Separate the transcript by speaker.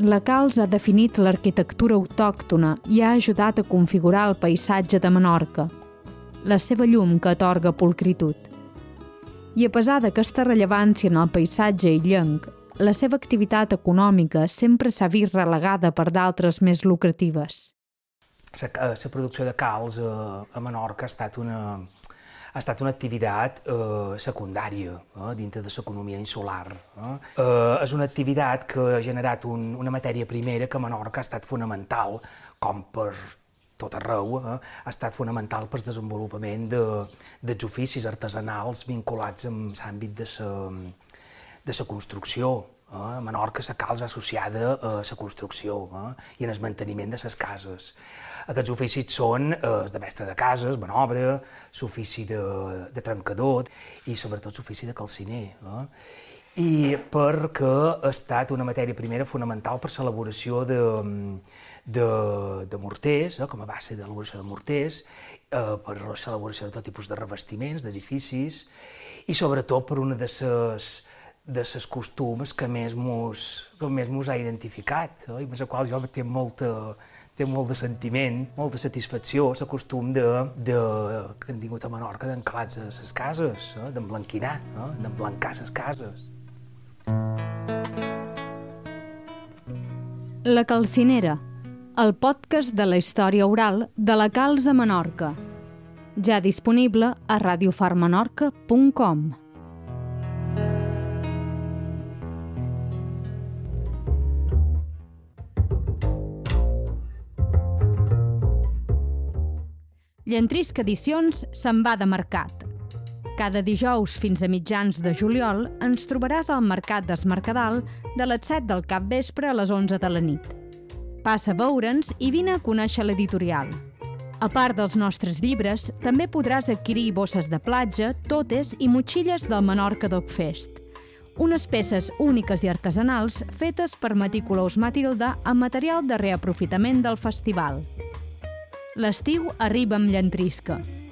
Speaker 1: La calç ha definit l'arquitectura autòctona i ha ajudat a configurar el paisatge de Menorca, la seva llum que atorga pulcritud. I a pesar d'aquesta rellevància en el paisatge illenc, la seva activitat econòmica sempre s'ha vist relegada per d'altres més lucratives.
Speaker 2: La producció de calç a Menorca ha estat una activitat secundària dintre de l'economia insular. És una activitat que ha generat una matèria primera que a Menorca ha estat fonamental, com per tot arreu, ha estat fonamental per al desenvolupament dels oficis artesanals vinculats amb l'àmbit de la construcció. A Menorca la calç associada a la construcció i al manteniment de les cases. Aquests oficis són el de mestre de cases, manobre, l'ofici de trencador i sobretot l'ofici de calciner. I perquè ha estat una matèria primera fonamental per l'elaboració de morters, com a base d'elaboració de morters, per l'elaboració de tot tipus de revestiments, d'edificis, i sobretot per una de les costums que més mos ha identificat, i amb la qual jo té molt de sentiment, molta satisfacció, el costum que hem tingut a Menorca d'encalats a les cases, d'emblanquinar, d'emblancar les cases.
Speaker 1: La Calcinera, el podcast de la història oral de la calç a Menorca. Ja disponible a radiofarmenorca.com. Llentrisc Edicions se'n va de mercat. Cada dijous fins a mitjans de juliol ens trobaràs al Mercat d'Es Mercadal de les 7 del capvespre a les 11 de la nit. Passa a veure'ns i vine a conèixer l'editorial. A part dels nostres llibres, també podràs adquirir bosses de platja, totes i motxilles del Menorca Dog Fest. Unes peces úniques i artesanals fetes per Meticulous Matilda amb material de reaprofitament del festival. L'estiu arriba amb Llentrisca.